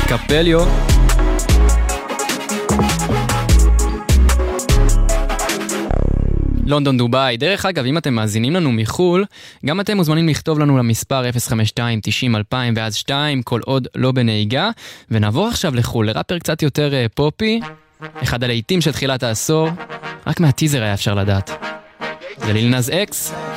קפליו. לונדון דובאי. דרך אגב, אם אתם מאזינים לנו מחול, גם אתם מוזמנים לכתוב לנו למספר 052-90-2000 ואז 2, כל עוד לא בנהיגה. ונעבור עכשיו לחול, לראפר קצת יותר פופי, אחד הלהיטים של תחילת העשור, רק מהטיזר היה אפשר לדעת. זה ליל נאז אקס,